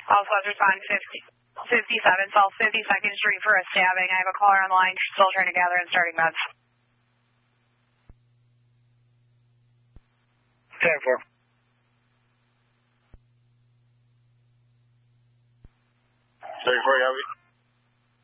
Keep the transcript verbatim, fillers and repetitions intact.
Southwest respond fifty, fifty-seven South fifty-second Street for a stabbing. I have a caller on the line. She's still trying to gather and starting meds. ten four. thirty-four, Heavy.